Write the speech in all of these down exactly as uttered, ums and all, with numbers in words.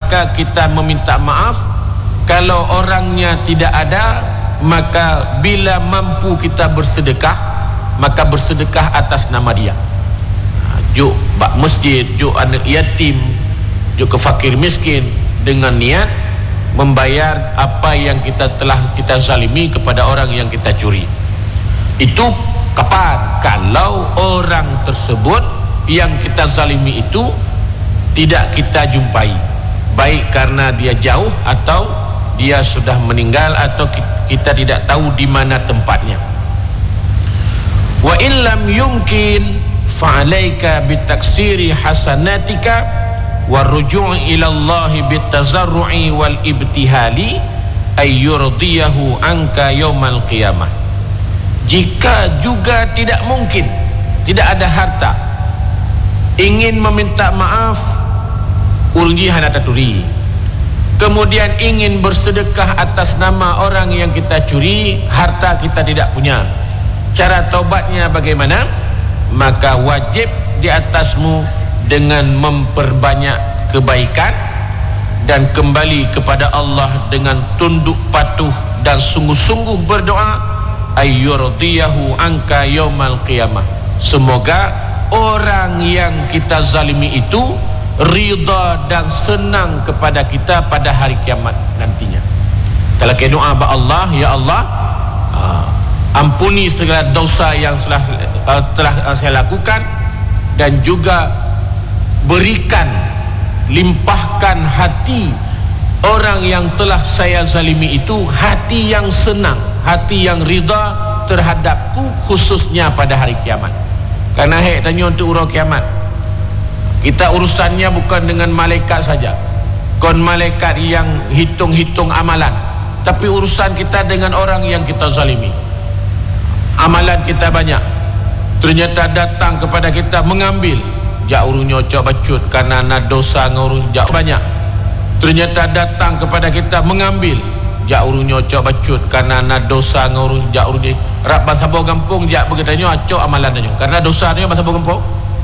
maka kita meminta maaf. Kalau orangnya tidak ada, maka bila mampu kita bersedekah, maka bersedekah atas nama dia. Juk bak masjid, juk anak yatim, juk ke fakir miskin, dengan niat membayar apa yang kita telah kita zalimi kepada orang yang kita curi. Itu kapan? Kalau orang tersebut yang kita zalimi itu tidak kita jumpai, baik karena dia jauh atau dia sudah meninggal atau kita tidak tahu di mana tempatnya. Wa in lam yumkin fa'alaika bitaksiri hasanatika warruju'i ila Allah bitazarru'i wal ibtihali ay yurdiyahu anka yaumal qiyamah. Jika juga tidak mungkin, tidak ada harta, ingin meminta maaf, urji hanataturi, kemudian ingin bersedekah atas nama orang yang kita curi, harta kita tidak punya, cara taubatnya bagaimana? Maka wajib di atasmu dengan memperbanyak kebaikan dan kembali kepada Allah dengan tunduk patuh dan sungguh-sungguh berdoa, ayyurdiyahu anka yaumal qiyamah. Semoga orang yang kita zalimi itu ridha dan senang kepada kita pada hari kiamat nantinya. Kalau kita doa kepada Allah, ya Allah, uh, ampuni segala dosa yang telah uh, telah uh, saya lakukan, dan juga berikan, limpahkan hati orang yang telah saya zalimi itu hati yang senang, hati yang ridha terhadapku, khususnya pada hari kiamat. Karena hek tanya untuk urus kiamat, kita urusannya bukan dengan malaikat saja, kon malaikat yang hitung-hitung amalan, tapi urusan kita dengan orang yang kita zalimi. Amalan kita banyak, ternyata datang kepada kita mengambil, jak urung nyocok bacut karena na dosa ngurung jak banyak. Ternyata datang kepada kita mengambil, jak urung nyocok bacut karena na dosa ngurung jak urung di rak bahasa bau kampung jak berkatanya acok amalan tanyo karena dosanya bahasa bau kampung.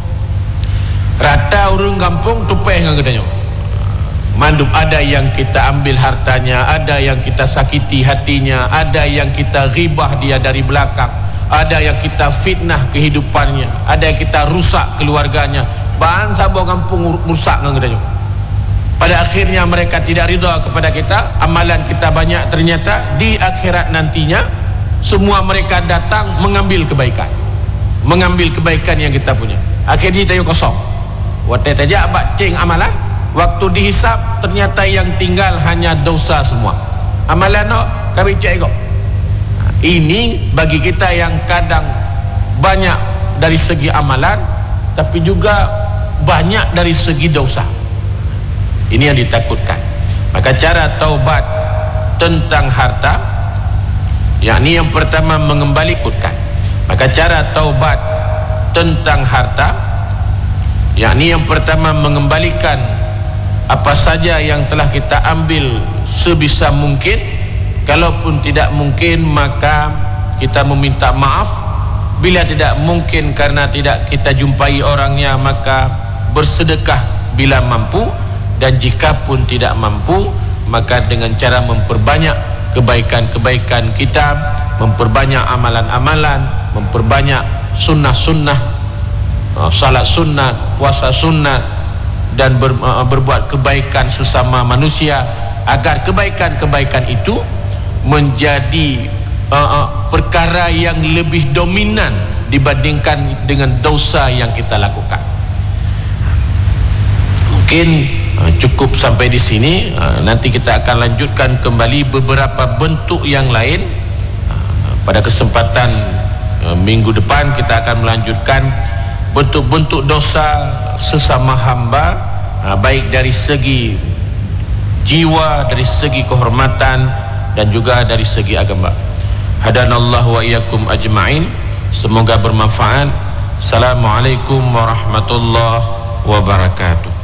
Rata urung kampung tupeh dengan katanya. Mandub ada yang kita ambil hartanya, ada yang kita sakiti hatinya, ada yang kita ghibah dia dari belakang, ada yang kita fitnah kehidupannya, ada yang kita rusak keluarganya. Bahan sabau kampung rusak dengan katanya. Pada akhirnya mereka tidak ridha kepada kita, amalan kita banyak, ternyata di akhirat nantinya semua mereka datang mengambil kebaikan, mengambil kebaikan yang kita punya. Akhirnya kita kosong. Waktu tajak bacing amalan, waktu dihisap ternyata yang tinggal hanya dosa semua. Amalan no kami cek kok. Ini bagi kita yang kadang banyak dari segi amalan, tapi juga banyak dari segi dosa. Ini yang ditakutkan. Maka cara taubat tentang harta, yakni yang pertama mengembalikan. Maka cara taubat tentang harta, yakni yang pertama mengembalikan apa saja yang telah kita ambil sebisa mungkin. Kalaupun tidak mungkin, maka kita meminta maaf. Bila tidak mungkin karena tidak kita jumpai orangnya, maka bersedekah bila mampu. Dan jika pun tidak mampu, maka dengan cara memperbanyak kebaikan-kebaikan kita, memperbanyak amalan-amalan, memperbanyak sunnah-sunnah, salat sunnah, puasa sunnah, dan ber, berbuat kebaikan sesama manusia, agar kebaikan-kebaikan itu menjadi uh, uh, perkara yang lebih dominan dibandingkan dengan dosa yang kita lakukan. Mungkin uh, cukup sampai di sini. Uh, nanti kita akan lanjutkan kembali beberapa bentuk yang lain. Uh, pada kesempatan uh, minggu depan kita akan melanjutkan bentuk-bentuk dosa sesama hamba, uh, baik dari segi jiwa, dari segi kehormatan, dan juga dari segi agama. Hadanallahu wa iyyakum ajma'in. Semoga bermanfaat. Assalamualaikum warahmatullahi wabarakatuh.